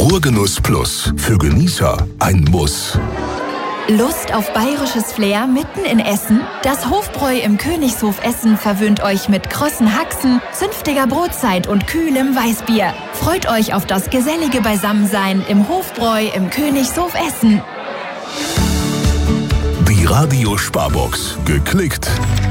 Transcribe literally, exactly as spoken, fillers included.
Ruhrgenuss Plus. Für Genießer ein Muss. Lust auf bayerisches Flair mitten in Essen? Das Hofbräu im Königshof Essen verwöhnt euch mit krossen Haxen, zünftiger Brotzeit und kühlem Weißbier. Freut euch auf das gesellige Beisammensein im Hofbräu im Königshof Essen. Die Radio Sparbox. Geklickt